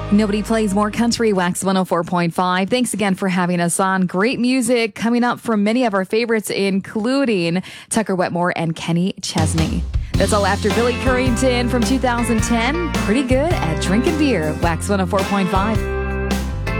Nobody plays more country. Wax 104.5. Thanks again for having us on. Great music coming up from many of our favorites, including Tucker Wetmore and Kenny Chesney. That's all after Billy Currington from 2010. Pretty good at drinking beer. Wax 104.5.